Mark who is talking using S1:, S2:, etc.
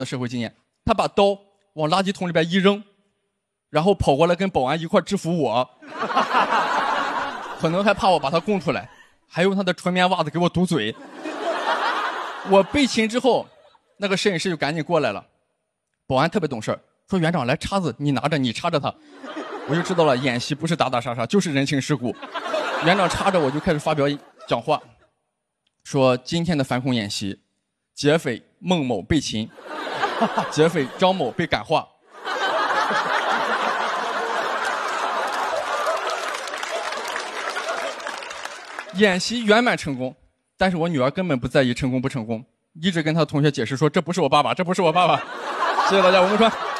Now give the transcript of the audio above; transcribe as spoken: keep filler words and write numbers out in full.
S1: 的社会经验，他把刀往垃圾桶里边一扔，然后跑过来跟保安一块制服我，可能还怕我把他供出来，还用他的纯棉袜子给我堵嘴。我被擒之后，那个摄影师就赶紧过来了，保安特别懂事，说园长来叉子你拿着，你插着他。我就知道了，演戏不是打打杀杀，就是人情世故。园长插着我就开始发表讲话，说今天的反恐演习，劫匪孟某被擒，劫匪张某被感化。演习圆满成功，但是我女儿根本不在意成功不成功，一直跟她同学解释说这不是我爸爸，这不是我爸爸。谢谢大家，吴梦川。